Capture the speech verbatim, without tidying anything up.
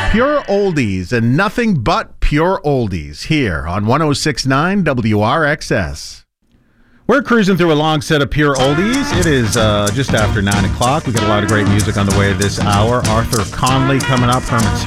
Pure oldies and nothing but pure oldies here on one oh six point nine W R X S. We're cruising through a long set of pure oldies. It is uh, just after nine o'clock. We got a lot of great music on the way this hour. Arthur Conley coming up, Herman's